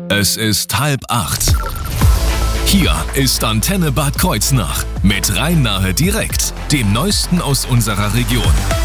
Es ist 7:30. Hier ist Antenne Bad Kreuznach mit Rhein-Nahe direkt, dem Neuesten aus unserer Region.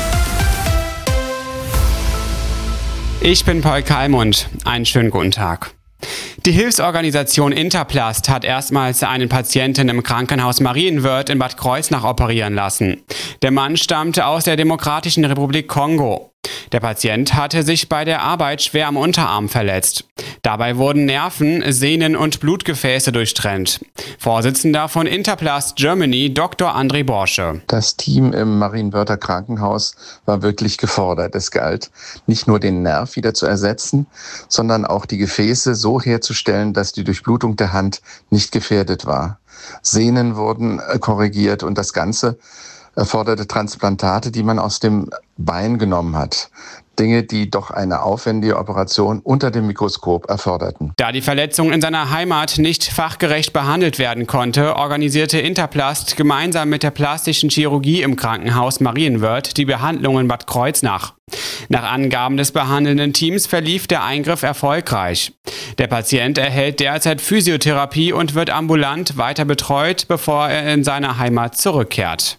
Ich bin Paul Kalmund. Einen schönen guten Tag. Die Hilfsorganisation Interplast hat erstmals einen Patienten im Krankenhaus Marienwörth in Bad Kreuznach operieren lassen. Der Mann stammte aus der Demokratischen Republik Kongo. Der Patient hatte sich bei der Arbeit schwer am Unterarm verletzt. Dabei wurden Nerven, Sehnen und Blutgefäße durchtrennt. Vorsitzender von Interplast Germany, Dr. André Borsche. Das Team im Marienwörther Krankenhaus war wirklich gefordert. Es galt, nicht nur den Nerv wieder zu ersetzen, sondern auch die Gefäße so herzustellen, dass die Durchblutung der Hand nicht gefährdet war. Sehnen wurden korrigiert und das Ganze erforderte Transplantate, die man aus dem Bein genommen hat. Dinge, die doch eine aufwendige Operation unter dem Mikroskop erforderten. Da die Verletzung in seiner Heimat nicht fachgerecht behandelt werden konnte, organisierte Interplast gemeinsam mit der plastischen Chirurgie im Krankenhaus Marienwörth die Behandlung in Bad Kreuznach. Nach Angaben des behandelnden Teams verlief der Eingriff erfolgreich. Der Patient erhält derzeit Physiotherapie und wird ambulant weiter betreut, bevor er in seine Heimat zurückkehrt.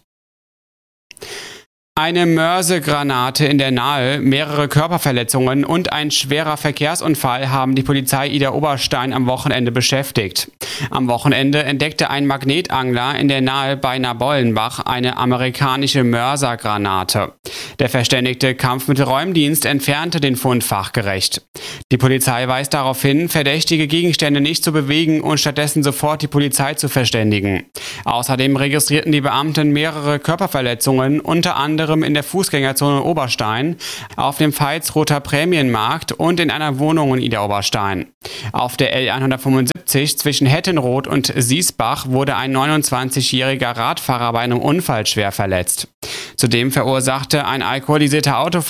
Eine Mörsegranate in der Nahe, mehrere Körperverletzungen und ein schwerer Verkehrsunfall haben die Polizei Idar-Oberstein am Wochenende beschäftigt. Am Wochenende entdeckte ein Magnetangler in der Nahe bei Nabollenbach eine amerikanische Mörsergranate. Der verständigte Kampfmittelräumdienst entfernte den Fund fachgerecht. Die Polizei weist darauf hin, verdächtige Gegenstände nicht zu bewegen und stattdessen sofort die Polizei zu verständigen. Außerdem registrierten die Beamten mehrere Körperverletzungen, unter anderem in der Fußgängerzone Oberstein, auf dem Pfalzroter Prämienmarkt und in einer Wohnung in Idar-Oberstein. Auf der L175 zwischen Hettenroth und Siesbach wurde ein 29-jähriger Radfahrer bei einem Unfall schwer verletzt. Zudem verursachte ein alkoholisierter Autofahrer